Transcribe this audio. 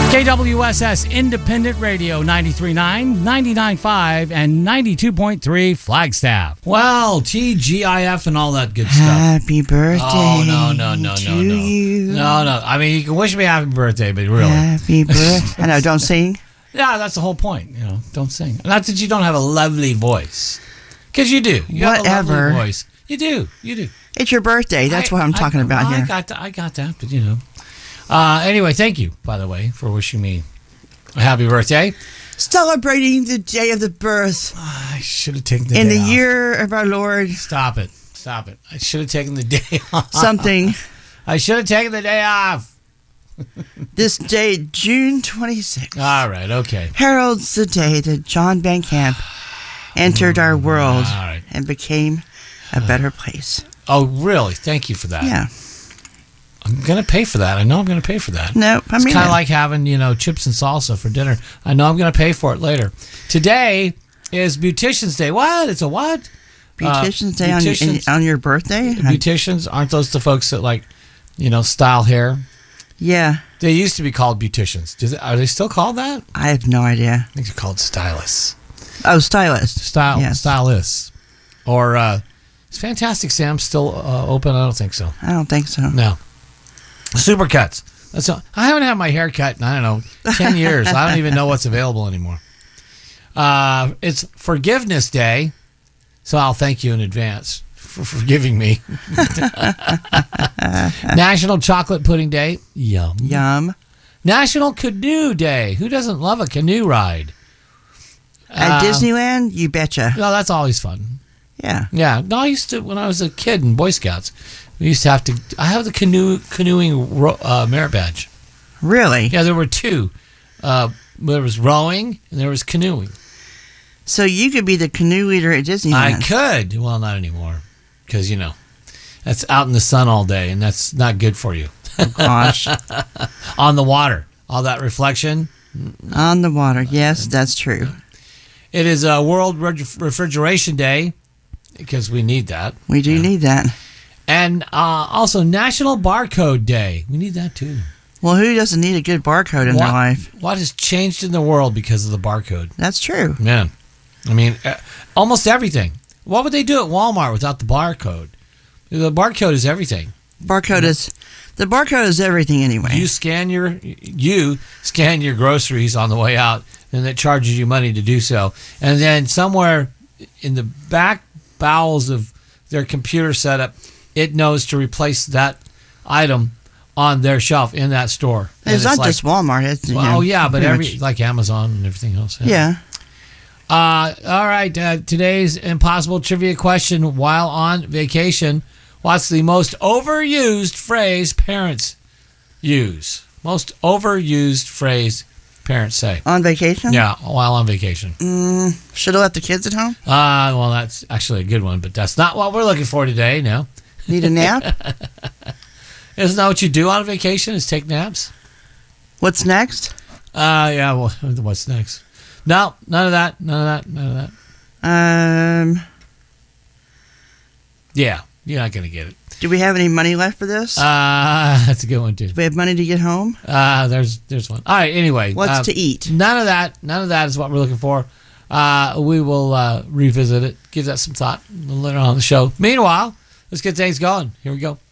KWSS Independent Radio 93.9, 99.5, and 92.3 Flagstaff. Well, TGIF and all that good stuff. Happy birthday. Oh, no. to you. No. I mean, you can wish me happy birthday, but really. Happy birthday. I know, don't sing. Yeah, that's the whole point. You know, don't sing. Not that you don't have a lovely voice. Because you do. You have a lovely voice. You do. It's your birthday. That's what I'm talking about here. I got that, but you know. Anyway, thank you, by the way, for wishing me a happy birthday. Celebrating the day of the birth. I should have taken the day off. In the off. year of our Lord. Stop it. I should have taken the day off. Something. I should have taken the day off. This day, June 26th. All right, okay. Heralds the day that John Van Camp entered our world and became a better place. Oh, really? Thank you for that. Yeah. I'm going to pay for that. I know I'm going to pay for that. No, it's kind of like having, chips and salsa for dinner. I know I'm going to pay for it later. Today is Beautician's Day. What? It's a what? Beautician's Day on your birthday? Beauticians, aren't those the folks that style hair? Yeah. They used to be called beauticians. Are they still called that? I have no idea. I think they're called stylists. Oh, stylists. Stylists. Or is Fantastic Sam still open? I don't think so. I don't think so. No. Supercuts. That's all. I haven't had my hair cut in, 10 years. I don't even know what's available anymore. It's Forgiveness Day, so I'll thank you in advance for forgiving me. National Chocolate Pudding Day. Yum. National Canoe Day. Who doesn't love a canoe ride? At Disneyland? You betcha. No, that's always fun. Yeah. Yeah. No, I used to, when I was a kid in Boy Scouts, we used to have to, I have the canoeing merit badge. Really? Yeah, there were two. There was rowing and there was canoeing. So you could be the canoe leader at Disneyland. I could. Well, not anymore. Because, that's out in the sun all day and that's not good for you. Oh, gosh. On the water. All that reflection. On the water. Yes, that's true. It is World Refrigeration Day because we need that. We do need that. And also National Barcode Day. We need that too. Well, who doesn't need a good barcode in their life? What has changed in the world because of the barcode? That's true. Man, I mean, almost everything. What would they do at Walmart without the barcode? The barcode is everything. The barcode is everything anyway. You scan your groceries on the way out, and it charges you money to do so. And then somewhere in the back bowels of their computer setup, it knows to replace that item on their shelf in that store. It's not just Walmart. It's, but like Amazon and everything else. Yeah. All right. Today's impossible trivia question: while on vacation, what's the most overused phrase parents use? Most overused phrase parents say. On vacation? Yeah, while on vacation. Should have left the kids at home? Well, that's actually a good one, but that's not what we're looking for today, no. Need a nap? Isn't that what you do on vacation, is take naps? What's next? Yeah, well, what's next? No, none of that. Yeah, you're not going to get it. Do we have any money left for this? That's a good one, too. Do we have money to get home? There's one. All right, anyway. What's to eat? None of that is what we're looking for. We will revisit it, give that some thought later on in the show. Meanwhile, let's get things going. Here we go.